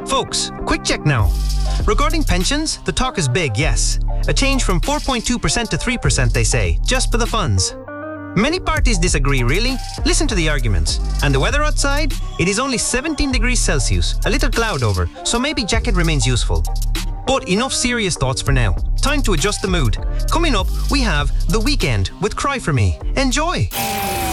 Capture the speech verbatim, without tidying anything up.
Folks, quick check now. Regarding pensions, the talk is big, yes. A change from four point two percent to three percent, they say, just for the funds. Many parties disagree, really. Listen to the arguments. And the weather outside? It is only seventeen degrees Celsius, a little cloud over, so maybe jacket remains useful. But enough serious thoughts for now. Time to adjust the mood. Coming up, we have The Weekend with Cry For Me. Enjoy!